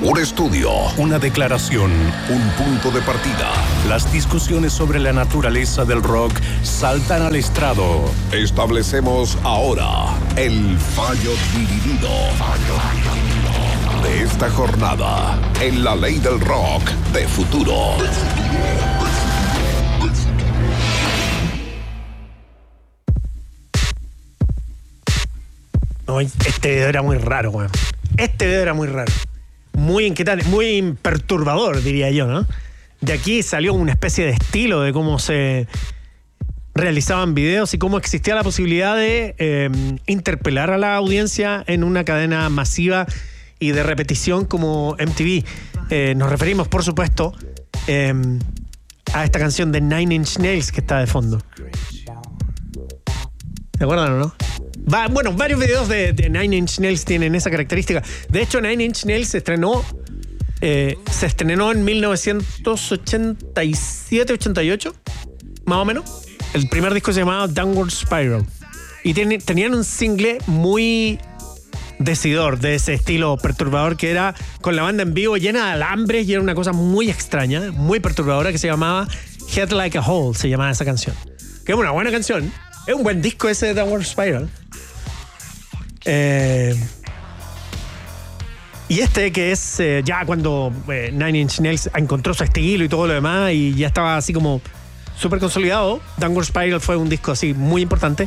Un estudio, una declaración, un punto de partida. Las discusiones sobre la naturaleza del rock saltan al estrado. Establecemos ahora el fallo dividido de esta jornada en la ley del rock de futuro. No, este video era muy raro, weón. Este video era muy raro. Muy inquietante, muy perturbador, diría yo, ¿no? De aquí salió una especie de estilo de cómo se realizaban videos y cómo existía la posibilidad de interpelar a la audiencia en una cadena masiva y de repetición como MTV. Nos referimos, por supuesto, a esta canción de Nine Inch Nails que está de fondo. ¿Se acuerdan o no? Bueno, varios videos de Nine Inch Nails tienen esa característica. De hecho, Nine Inch Nails se estrenó en 1987-88, más o menos. El primer disco se llamaba Downward Spiral. Y tenían un single muy decidor de ese estilo perturbador que era con la banda en vivo llena de alambres y era una cosa muy extraña, muy perturbadora, que se llamaba Head Like a Hole, se llamaba esa canción. Que es una buena canción. Es un buen disco ese de Downward Spiral. Y este que es ya cuando Nine Inch Nails encontró su estilo y todo lo demás y ya estaba así como súper consolidado. Downward Spiral fue un disco así muy importante.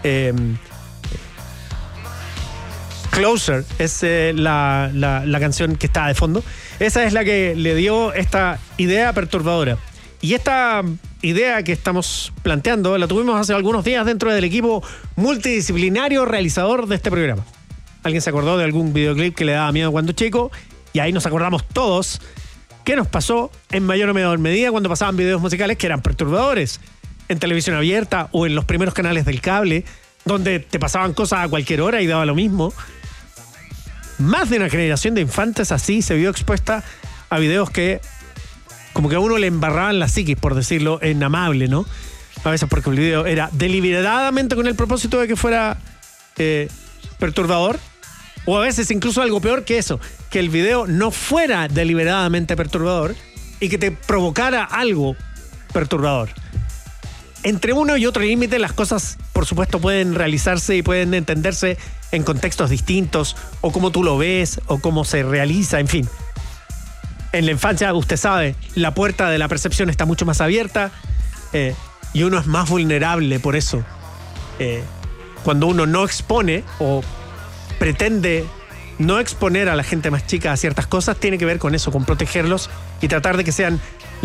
Closer es la canción que está de fondo. Esa es la que le dio esta idea perturbadora. Y esta idea que estamos planteando la tuvimos hace algunos días dentro del equipo multidisciplinario realizador de este programa. Alguien se acordó de algún videoclip que le daba miedo cuando chico y ahí nos acordamos todos qué nos pasó en mayor o menor medida cuando pasaban videos musicales que eran perturbadores en televisión abierta o en los primeros canales del cable donde te pasaban cosas a cualquier hora y daba lo mismo. Más de una generación de infantes así se vio expuesta a videos que como que a uno le embarraban la psiquis, por decirlo en amable, ¿no? A veces porque el video era deliberadamente con el propósito de que fuera perturbador, o a veces incluso algo peor que eso, que el video no fuera deliberadamente perturbador y que te provocara algo perturbador. Entre uno y otro límite las cosas, por supuesto, pueden realizarse y pueden entenderse en contextos distintos, o cómo tú lo ves, o cómo se realiza, en fin. En la infancia, usted sabe, la puerta de la percepción está mucho más abierta y uno es más vulnerable por eso. Cuando uno no expone o pretende no exponer a la gente más chica a ciertas cosas, tiene que ver con eso, con protegerlos y tratar de que sean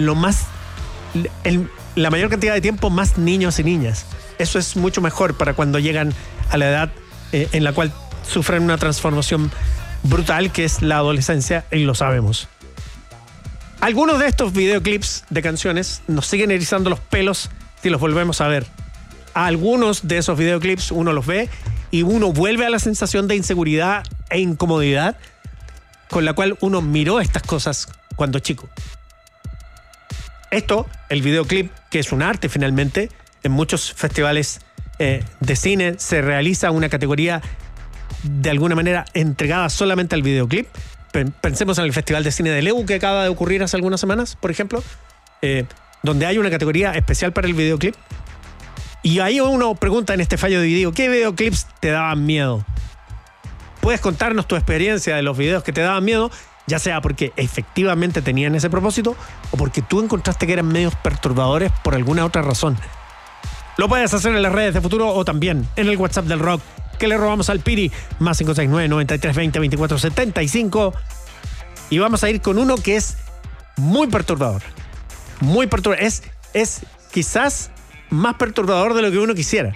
la mayor cantidad de tiempo más niños y niñas. Eso es mucho mejor para cuando llegan a la edad en la cual sufren una transformación brutal que es la adolescencia, y lo sabemos. Algunos de estos videoclips de canciones nos siguen erizando los pelos si los volvemos a ver. A algunos de esos videoclips uno los ve y uno vuelve a la sensación de inseguridad e incomodidad con la cual uno miró estas cosas cuando chico. Esto, el videoclip, que es un arte finalmente, en muchos festivales de cine se realiza una categoría de alguna manera entregada solamente al videoclip. Pensemos en el Festival de Cine de Leu que acaba de ocurrir hace algunas semanas, por ejemplo, donde hay una categoría especial para el videoclip. Y ahí uno pregunta en este fallo dividido, ¿qué videoclips te daban miedo? Puedes contarnos tu experiencia de los videos que te daban miedo, ya sea porque efectivamente tenían ese propósito o porque tú encontraste que eran medios perturbadores por alguna otra razón. Lo puedes hacer en las redes de Futuro o también en el WhatsApp del Rock que le robamos al Piri, más 569-9320-2475. Y vamos a ir con uno que es muy perturbador. Muy perturbador. Es quizás más perturbador de lo que uno quisiera.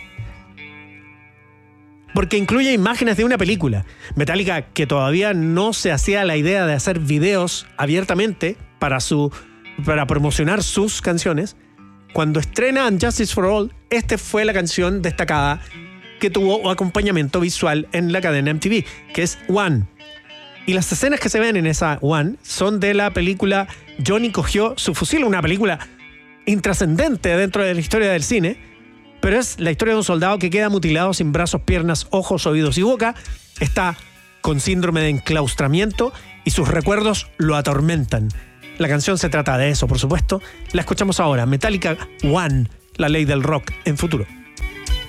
Porque incluye imágenes de una película. Metallica, que todavía no se hacía la idea de hacer videos abiertamente para promocionar sus canciones, cuando estrena Justice for All, esta fue la canción destacada que tuvo acompañamiento visual en la cadena MTV, que es One. Y las escenas que se ven en esa One son de la película Johnny cogió su fusil, una película intrascendente dentro de la historia del cine, pero es la historia de un soldado que queda mutilado sin brazos, piernas, ojos, oídos y boca, está con síndrome de enclaustramiento y sus recuerdos lo atormentan. La canción se trata de eso, por supuesto. La escuchamos ahora. Metallica One, la ley del rock en Futuro.